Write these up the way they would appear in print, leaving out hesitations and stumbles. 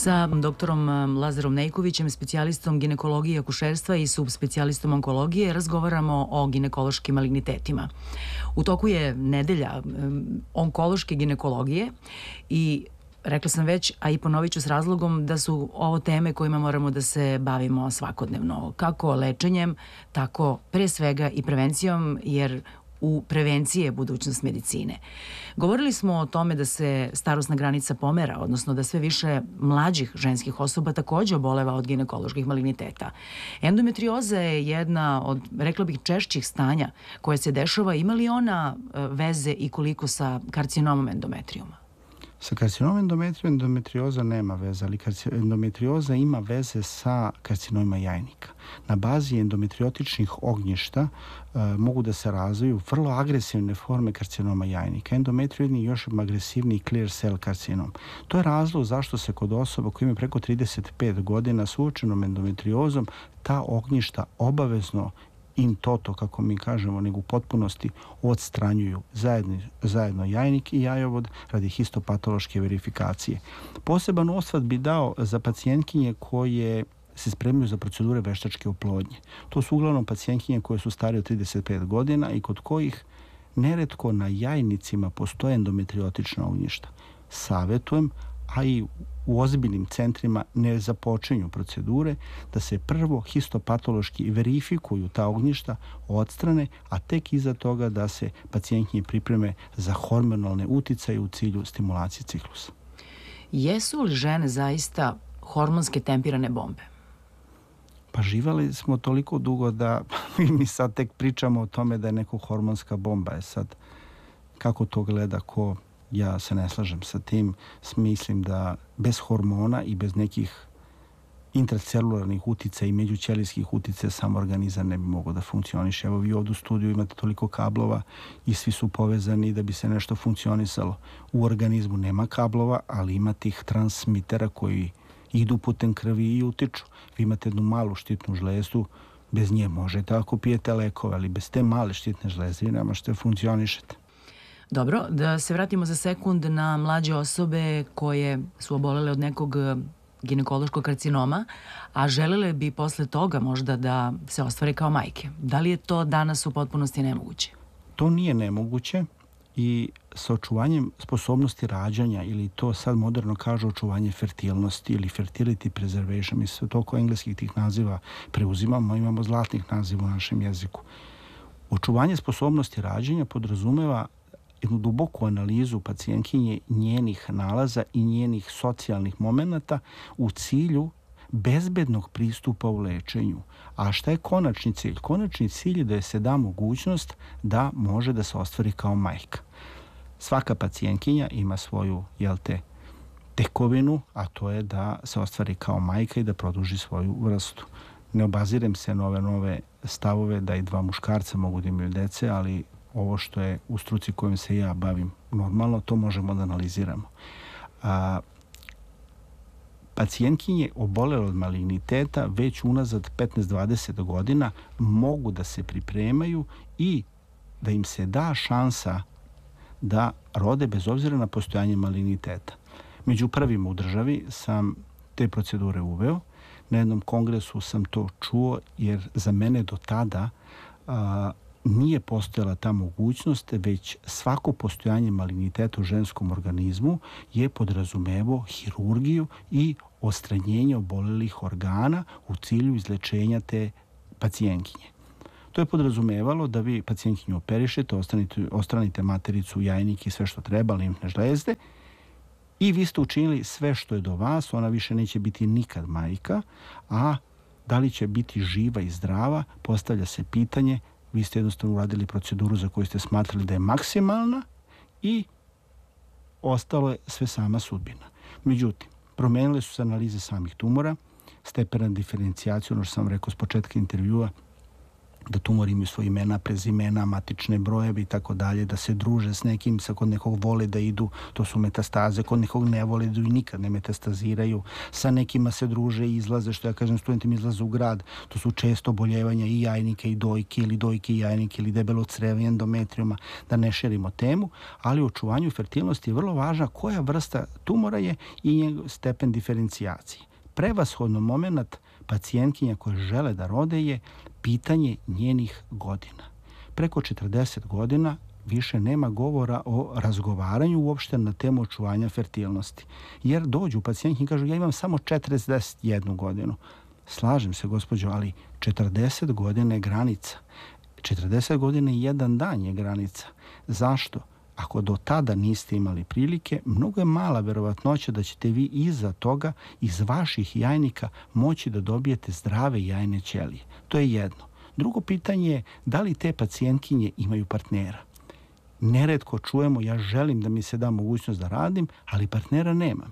sa doktorom Lazarom Nejkovićem, specijalistom ginekologije i akušerstva i subspecijalistom onkologije, razgovaramo o ginekološkim malignitetima. U toku je nedelja onkološke ginekologije i rekla sam već, a i ponovit ću s razlogom da su ovo teme kojima moramo da se bavimo svakodnevno, kako lečenjem, tako pre svega i prevencijom, jer u prevenciji je budućnost medicine. Govorili smo o tome da se starosna granica pomera, odnosno da sve više mlađih ženskih osoba takođe oboleva od ginekoloških maligniteta. Endometrioza je jedna od, rekla bih, češćih stanja koje se dešava. Ima li ona veze i koliko sa karcinomom endometrijuma? Sa karcinomom endometrioza nema veze, ali endometrioza ima veze sa karcinomima jajnika. Na bazi endometriotičnih ognjišta mogu da se razviju vrlo agresivne forme karcinoma jajnika. Endometrioidni je još agresivniji clear cell karcinom. To je razlog zašto se kod osoba koji imaju preko 35 godina s uočenom endometriozom ta ognjišta obavezno in toto, kako mi kažemo, nego u potpunosti odstranjuju zajedno jajnik i jajovod radi histopatološke verifikacije. Poseban osvrt bi dao za pacijentkinje koje se spremaju za procedure veštačke oplodnje. To su uglavnom pacijentkinje koje su starije od 35 godina i kod kojih neretko na jajnicima postoje endometriotična ognjišta. Savetujem, a i u ozbiljnim centrima ne započinju procedure, da se prvo histopatološki verifikuju ta ognjišta, odstrane, a tek iza toga da se pacijentkinje pripreme za hormonalne uticaje u cilju stimulacije ciklusa. Jesu li žene zaista hormonske tempirane bombe? Pa živali smo toliko dugo da mi sad tek pričamo o tome da je neko hormonska bomba. Je sad, kako to gleda ko? Ja se ne slažem sa tim. Mislim da bez hormona i bez nekih intracelularnih uticaja i međućelijskih uticaja sam organizam ne bi mogao da funkcioniše. Evo vi ovdje u studiju imate toliko kablova i svi su povezani da bi se nešto funkcionisalo. U organizmu nema kablova, ali ima tih transmitera koji idu putem krvi i utiču. Vi imate jednu malu štitnu žlezdu, bez nje možete ako pijete lekove, ali bez te male štitne žlezde vi ne možete funkcionišete. Dobro, da se vratimo za sekund na mlađe osobe koje su obolele od nekog ginekološkog karcinoma, a želele bi posle toga možda da se ostvare kao majke. Da li je to danas u potpunosti nemoguće? To nije nemoguće i sa očuvanjem sposobnosti rađanja, ili to sad moderno kažu očuvanje fertilnosti ili fertility preservation, mi se toliko engleskih tih naziva preuzimamo, imamo zlatnih naziva u našem jeziku. Očuvanje sposobnosti rađanja podrazumeva jednu duboku analizu pacijentkinje, njenih nalaza i njenih socijalnih momenata u cilju bezbednog pristupa u lečenju. A šta je konačni cilj? Konačni cilj je da se da mogućnost da može da se ostvari kao majka. Svaka pacijentkinja ima svoju, tekovinu, a to je da se ostvari kao majka i da produži svoju vrstu. Ne obazirem se na ove nove stavove da i dva muškarca mogu da imaju dece, ali ovo što je u struci kojom se ja bavim normalno, to možemo da analiziramo. Pacijentkinje obolele od maligniteta već unazad 15-20 godina mogu da se pripremaju i da im se da šansa da rode bez obzira na postojanje maligniteta. Među prvima u državi sam te procedure uveo. Na jednom kongresu sam to čuo, jer za mene do tada nije postojala ta mogućnost, već svako postojanje maligniteta u ženskom organizmu je podrazumevo hirurgiju i odstranjenje obolelih organa u cilju izlečenja te pacijentkinje. To je podrazumevalo da vi pacijentkinju operišete, odstranite matericu, jajnik i sve što treba, limfne žlezde, i vi ste učinili sve što je do vas, ona više neće biti nikad majka, a da li će biti živa i zdrava, postavlja se pitanje. Vi ste jednostavno uradili proceduru za koju ste smatrali da je maksimalna i ostalo je sve sama sudbina. Međutim, promenile su se analize samih tumora, stepena diferencijaciju, ono što sam rekao s početka intervjua, da tumori imaju svoje imena, prezimena, matične brojeve i tako dalje, da se druže s nekim, kod nekog vole da idu, to su metastaze, kod nekog ne vole da idu i nikad ne metastaziraju, sa nekima se druže i izlaze, što ja kažem studentima, izlaze u grad, to su često oboljevanja i jajnika i dojke, ili dojke i jajnike, ili debelo crevo i endometrijuma, da ne širimo temu, ali u očuvanju fertilnosti je vrlo važna koja vrsta tumora je i njegov stepen diferencijacije. Prevashodno moment pacijentkinja koje žele da rode je pitanje njenih godina. Preko 40 godina više nema govora o razgovaranju uopšte na temu očuvanja fertilnosti. Jer dođu pacijentki i kažu ja imam samo 41 godinu. Slažem se, gospođo, ali 40 godina je granica. 40 godina i jedan dan je granica. Zašto? Ako do tada niste imali prilike, mnogo je mala verovatnoća da ćete vi iza toga, iz vaših jajnika, moći da dobijete zdrave jajne ćelije. To je jedno. Drugo pitanje je da li te pacijentkinje imaju partnera. Neretko čujemo ja želim da mi se da mogućnost da radim, ali partnera nemam.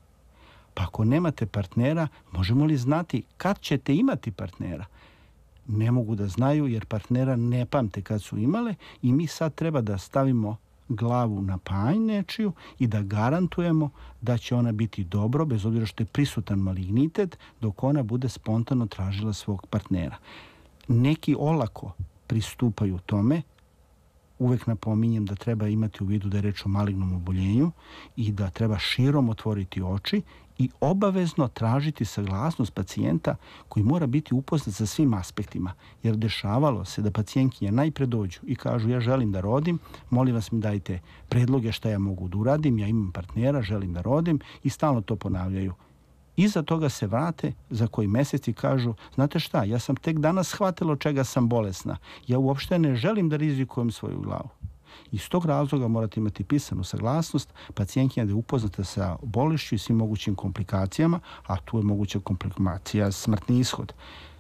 Pa ako nemate partnera, možemo li znati kad ćete imati partnera? Ne mogu da znaju jer partnera ne pamte kad su imale i mi sad treba da stavimo glavu na panj nečiju i da garantujemo da će ona biti dobro, bez obzira što je prisutan malignitet, dok ona bude spontano tražila svog partnera. Neki olako pristupaju tome, uvek napominjem da treba imati u vidu da je reč o malignom oboljenju i da treba širom otvoriti oči i obavezno tražiti saglasnost pacijenta koji mora biti upoznat sa svim aspektima. Jer dešavalo se da pacijentkinje najpre dođu i kažu ja želim da rodim, molim vas mi dajte predloge šta ja mogu da uradim, ja imam partnera, želim da rodim i stalno to ponavljaju. Iza toga se vrate za koji mesec i kažu znate šta, ja sam tek danas shvatila od čega sam bolesna. Ja uopšte ne želim da rizikujem svoju glavu. Iz tog razloga morate imati pisanu saglasnost pacijentkinja da je upoznata sa bolešću i svim mogućim komplikacijama, a tu je moguća komplikacija smrtni ishod.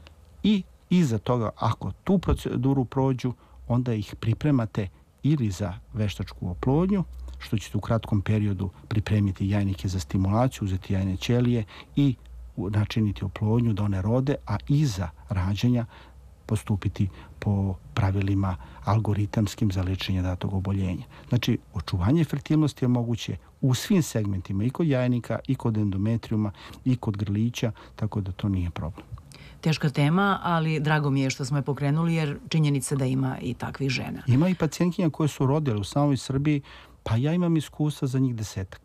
I iza toga, ako tu proceduru prođu, onda ih pripremate ili za veštačku oplodnju, što ćete u kratkom periodu pripremiti jajnike za stimulaciju, uzeti jajne ćelije i načiniti oplodnju da one rode, a iza rađanja postupiti po pravilima algoritamskim za lečenje datog oboljenja. Znači, očuvanje fertilnosti je moguće u svim segmentima, i kod jajnika, i kod endometrijuma, i kod grlića, tako da to nije problem. Teška tema, ali drago mi je što smo je pokrenuli, jer činjenica da ima i takvih žena. Ima i pacijentkinja koje su rodile u samoj Srbiji, pa ja imam iskustva za njih 10-ak.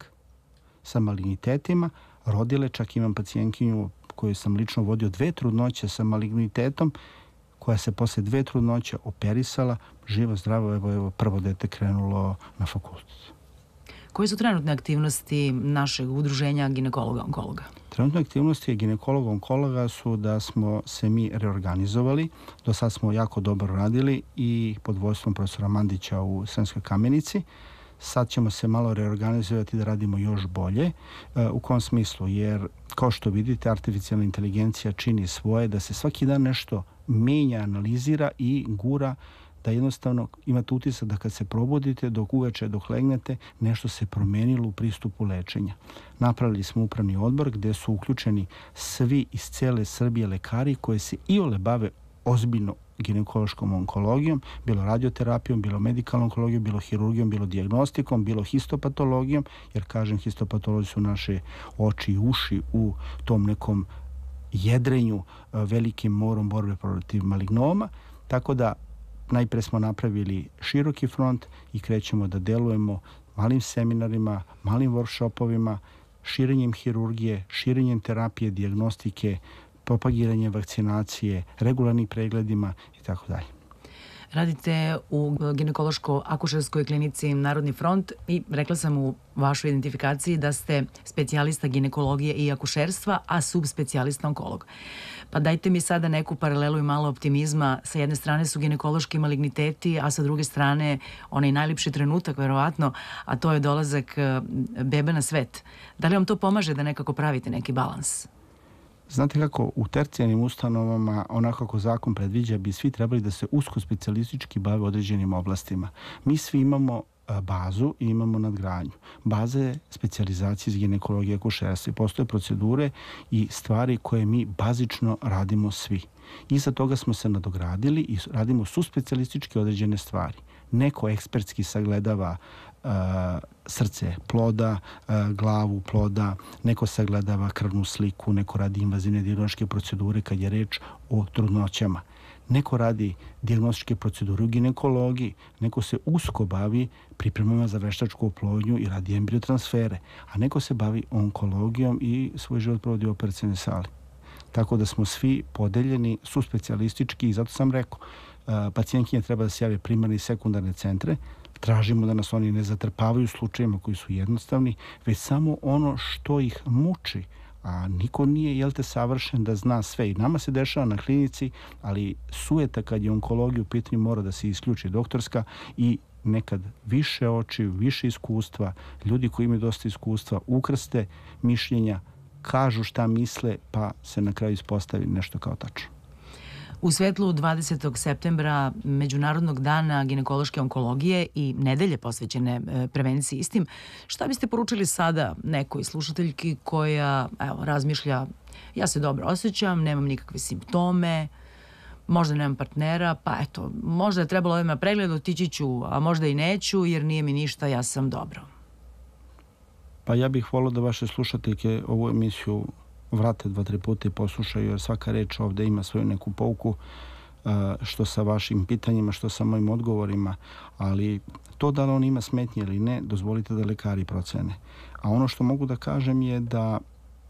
Sa malignitetima rodile, čak imam pacijentkinju koju sam lično vodio 2 trudnoće sa malignitetom, koja se posle 2 trudnoće operisala, živo, zdravo, evo prvo dete krenulo na fakultet. Koje su trenutne aktivnosti našeg udruženja ginekologa-onkologa? Trenutne aktivnosti ginekologa-onkologa su da smo se mi reorganizovali. Do sad smo jako dobro radili i pod vodstvom profesora Mandića u Sremskoj Kamenici. Sad ćemo se malo reorganizovati da radimo još bolje. U kom smislu? Jer, kao što vidite, artificijalna inteligencija čini svoje da se svaki dan nešto menja, analizira i gura, da jednostavno imate utisak da kad se probudite, dok uveče, dok legnete, nešto se promenilo u pristupu lečenja. Napravili smo upravni odbor gde su uključeni svi iz cele Srbije lekari koji se iole bave ozbiljno ginekološkom onkologijom, bilo radioterapijom, bilo medikalnom onkologijom, bilo hirurgijom, bilo dijagnostikom, bilo histopatologijom, jer kažem histopatolozi su naše oči i uši u tom nekom jedrenju velikim morom borbe protiv malignoma, tako da najpre smo napravili široki front i krećemo da delujemo malim seminarima, malim workshopovima, širenjem hirurgije, širenjem terapije, dijagnostike, propagiranjem vakcinacije, regularnim pregledima i tako dalje. Radite u ginekološko-akušerskoj klinici Narodni front i rekla sam u vašoj identifikaciji da ste specijalista ginekologije i akušerstva, a subspecijalista onkolog. Pa dajte mi sada neku paralelu i malo optimizma. Sa jedne strane su ginekološki maligniteti, a sa druge strane onaj najljepši trenutak, verovatno, a to je dolazak bebe na svet. Da li vam to pomaže da nekako pravite neki balans? Znate kako, u tercijarnim ustanovama, onako kako zakon predviđa, bi svi trebali da se usko specijalistički bave određenim oblastima. Mi svi imamo bazu i imamo nadgradnju. Baza je specijalizacija iz ginekologije akušerstva i postoje procedure i stvari koje mi bazično radimo svi. Iza toga smo se nadogradili i radimo suspecijalistički određene stvari. Neko ekspertski sagledava srce ploda, glavu ploda, neko sagledava krvnu sliku, neko radi invazivne dijagnostičke procedure kad je reč o trudnoćama. Neko radi dijagnostičke procedure u ginekologiji, neko se usko bavi pripremama za veštačku oplodnju i radi embriotransfere, a neko se bavi onkologijom i svoj život provodi u operacionoj sali. Tako da smo svi podeljeni suspecijalistički i zato sam rekao, pacijentkinje treba da se jave primarne i sekundarne centre, tražimo da nas oni ne zatrpavaju slučajima koji su jednostavni, već samo ono što ih muči, a niko nije, savršen da zna sve. I nama se dešava na klinici, ali sujeta kad je onkologija u pitanju mora da se isključi doktorska i nekad više očiju, više iskustva, ljudi koji imaju dosta iskustva, ukrste mišljenja, kažu šta misle, pa se na kraju ispostavi nešto kao tačno. U svetlu 20. septembra Međunarodnog dana ginekološke onkologije i nedelje posvećene prevenciji istim, šta biste poručili sada nekoj slušateljki koja razmišlja, ja se dobro osjećam, nemam nikakve simptome, možda nemam partnera, pa eto, možda je trebalo ovima pregled, otići ću, a možda i neću jer nije mi ništa, ja sam dobro. Pa ja bih volio da vaše slušateljke ovu emisiju vrate 2-3 puta i poslušaju, jer svaka reč ovde ima svoju neku pouku, što sa vašim pitanjima, što sa mojim odgovorima, ali to da li on ima smetnje ili ne, dozvolite da lekari procene. A ono što mogu da kažem je da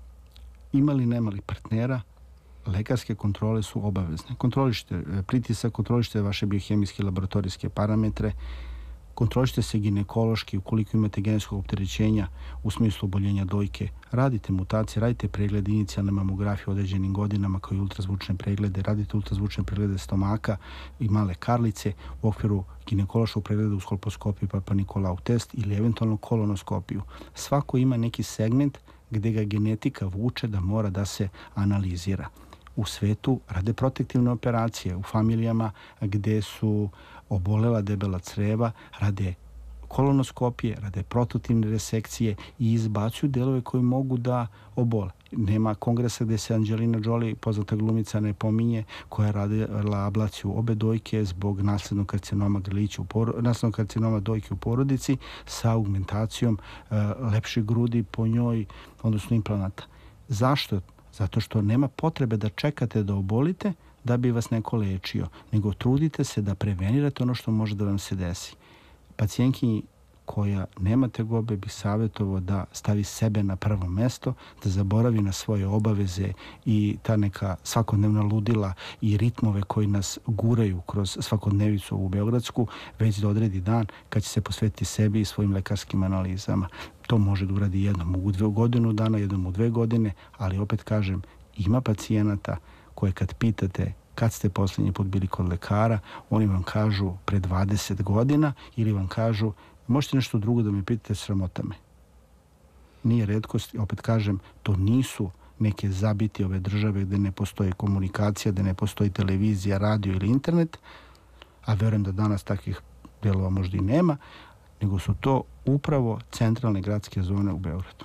imali nemali partnera, lekarske kontrole su obavezne. Kontrolište pritisak, kontrolište vaše biohemijske laboratorijske parametre, kontrolište se ginekološki ukoliko imate genetskog opterećenja u smislu oboljenja dojke, radite mutacije, radite preglede inicijalne mamografije u određenim godinama kao i ultrazvučne preglede, radite ultrazvučne preglede stomaka i male karlice u okviru ginekološkog pregleda uz kolposkopiju Papa Nikolau test ili eventualno kolonoskopiju. Svako ima neki segment gde ga genetika vuče da mora da se analizira. U svetu rade protektivne operacije, u familijama gde su obolela debela creva, rade kolonoskopije, rade prototivne resekcije i izbacuju delove koji mogu da obole. Nema kongresa gde se Angelina Jolie, poznata glumica, ne pominje, koja je radila ablaciju obe dojke zbog naslednog karcinoma grlića, naslednog karcinoma dojke u porodici sa augmentacijom lepše grudi po njoj, odnosno implanata. Zašto? Zato što nema potrebe da čekate da obolite da bi vas neko lečio, nego trudite se da prevenirate ono što može da vam se desi. Pacijentkinji koja nema tegobe bih savjetovao da stavi sebe na prvo mesto, da zaboravi na svoje obaveze i ta neka svakodnevna ludila i ritmove koji nas guraju kroz svakodnevicu u Beogradsku, već da odredi dan kad će se posvetiti sebi i svojim lekarskim analizama. To može da uradi jednom u godinu dana, jednom u 2 godine, ali opet kažem, ima pacijenata koje kad pitate kad ste posljednji put bili kod lekara, oni vam kažu pre 20 godina ili vam kažu možete nešto drugo da me pitate, sramota me. Nije retkost, opet kažem, to nisu neke zabiti ove države gde ne postoji komunikacija, gde ne postoji televizija, radio ili internet, a verujem da danas takvih delova možda i nema, nego su to upravo centralne gradske zone u Beogradu.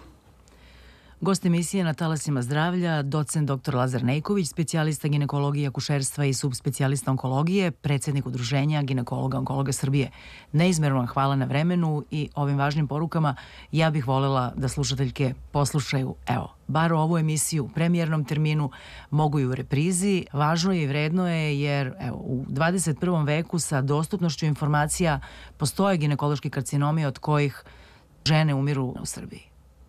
Gost emisije Na talasima zdravlja, docent dr. Lazar Nejković, specijalista ginekologije, akušerstva i subspecijalista onkologije, predsjednik Udruženja ginekologa onkologa Srbije. Neizmerno vam hvala na vremenu i ovim važnim porukama. Ja bih voljela da slušateljke poslušaju, bar ovu emisiju u premijernom terminu, mogu i u reprizi. Važno je i vredno je jer u 21. veku sa dostupnošću informacija postoje ginekološki karcinomi od kojih žene umiru u Srbiji.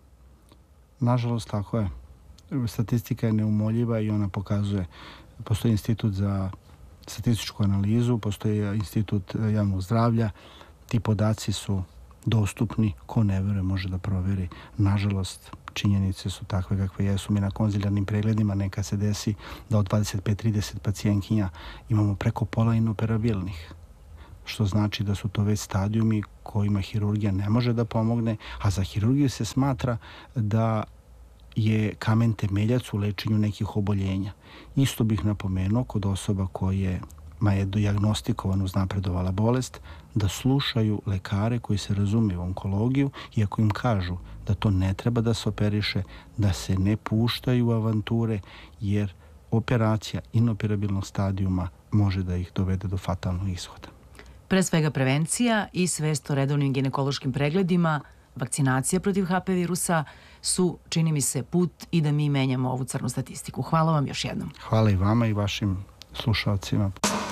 Nažalost, tako je. Statistika je neumoljiva i ona pokazuje. Postoji institut za statističku analizu, postoji institut javnog zdravlja. Ti podaci su dostupni. Ko ne veruje može da proveri. Nažalost, činjenice su takve kakve jesu. Mi na konzilijarnim pregledima neka se desi da od 25-30 pacijentkinja imamo preko pola inoperabilnih. Što znači da su to već stadijumi kojima hirurgija ne može da pomogne, a za hirurgiju se smatra da je kamen temeljac u lečenju nekih oboljenja. Isto bih napomenuo kod osoba koje je dijagnostikovana uznapredovala bolest, da slušaju lekare koji se razumiju u onkologiju i ako im kažu da to ne treba da se operiše, da se ne puštaju u avanture, jer operacija inoperabilnog stadijuma može da ih dovede do fatalnog ishoda. Pre svega prevencija i svest o redovnim ginekološkim pregledima, vakcinacija protiv HP virusa su, čini mi se, put i da mi menjamo ovu crnu statistiku. Hvala vam još jednom. Hvala i vama i vašim slušalcima.